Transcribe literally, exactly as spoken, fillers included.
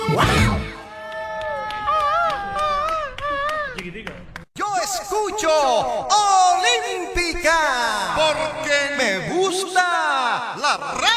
Yo escucho Olímpica porque me gusta la radio.